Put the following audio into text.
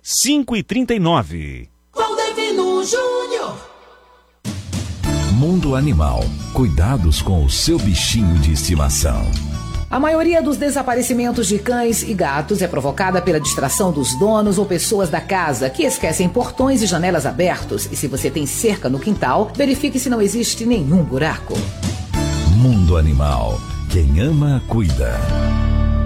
5h39. Valdevino Júnior. Mundo Animal. Cuidados com o seu bichinho de estimação. A maioria dos desaparecimentos de cães e gatos é provocada pela distração dos donos ou pessoas da casa que esquecem portões e janelas abertos. E se você tem cerca no quintal, verifique se não existe nenhum buraco. Mundo Animal. Quem ama, cuida.